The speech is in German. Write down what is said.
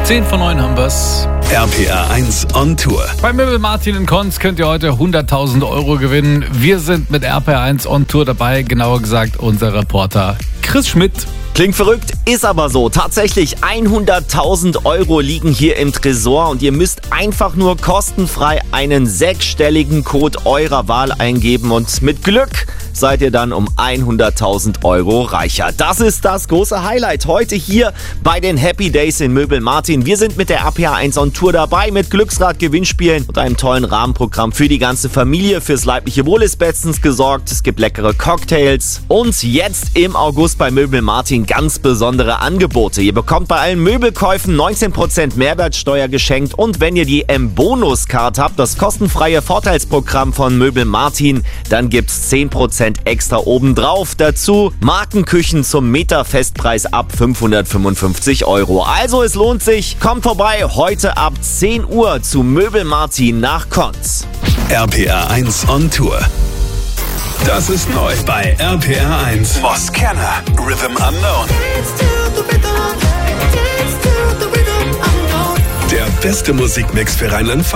10:09 haben wir's. RPR 1 on Tour. Bei Möbel Martin in Konz könnt ihr heute 100.000 Euro gewinnen. Wir sind mit RPR 1 on Tour dabei, genauer gesagt unser Reporter Chris Schmidt. Klingt verrückt, ist aber so. Tatsächlich 100.000 Euro liegen hier im Tresor und ihr müsst einfach nur kostenfrei einen 6-stelligen Code eurer Wahl eingeben und mit Glück seid ihr dann um 100.000 Euro reicher. Das ist das große Highlight heute hier bei den Happy Days in Möbel Martin. Wir sind mit der RPR 1 on Tour dabei mit Glücksrad-Gewinnspielen und einem tollen Rahmenprogramm für die ganze Familie. Fürs leibliche Wohl ist bestens gesorgt. Es gibt leckere Cocktails und jetzt im August bei Möbel Martin ganz besondere Angebote. Ihr bekommt bei allen Möbelkäufen 19% Mehrwertsteuer geschenkt und wenn ihr die M-Bonus-Card habt, das kostenfreie Vorteilsprogramm von Möbel Martin, dann gibt's 10% extra obendrauf. Dazu Markenküchen zum Meterfestpreis ab 555 Euro. Also es lohnt sich. Kommt vorbei heute ab 10 Uhr zu Möbel Martin nach Konz. RPR 1 on Tour. Das ist neu bei RPR 1. Moskana, Rhythm Unknown. Der beste Musikmix für Rheinland-Pfalz.